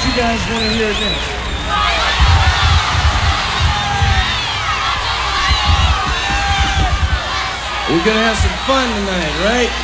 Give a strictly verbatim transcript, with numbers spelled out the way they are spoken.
you guys want to hear next? We're gonna have some fun tonight, right?